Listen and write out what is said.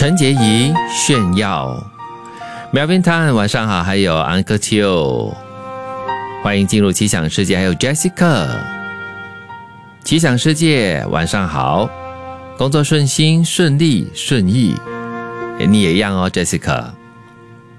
陈洁仪炫耀 Melvin Tan 晚上好，还有 Uncle Tio， 欢迎进入奇想世界，还有 Jessica。 奇想世界晚上好，工作顺心顺利顺意，你也一样哦 Jessica。